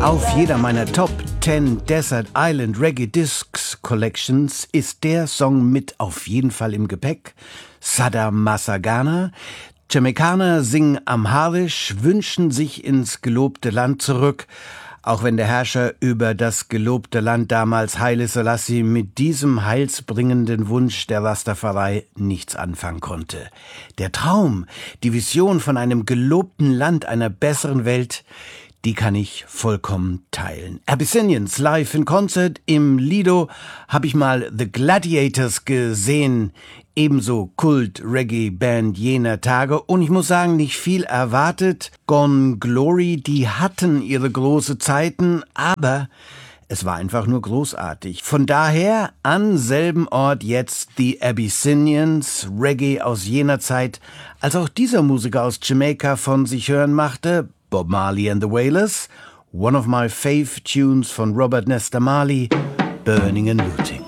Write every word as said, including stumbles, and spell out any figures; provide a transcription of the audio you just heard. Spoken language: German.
Auf jeder meiner Top zehn Desert Island Reggae Discs Collections ist der Song mit auf jeden Fall im Gepäck. Sada Masagana. Jamaikaner singen amharisch, wünschen sich ins gelobte Land zurück, auch wenn der Herrscher über das gelobte Land damals, Haile Selassie, mit diesem heilsbringenden Wunsch der Rastafari nichts anfangen konnte. Der Traum, die Vision von einem gelobten Land, einer besseren Welt, die kann ich vollkommen teilen. Abyssinians live in Concert im Lido habe ich mal The Gladiators gesehen, ebenso Kult-Reggae-Band jener Tage. Und ich muss sagen, nicht viel erwartet. Gone Glory, die hatten ihre große Zeiten, aber es war einfach nur großartig. Von daher an selben Ort jetzt die Abyssinians, Reggae aus jener Zeit, als auch dieser Musiker aus Jamaika von sich hören machte, Bob Marley and the Wailers, one of my fave tunes von Robert Nesta Marley, Burning and Looting.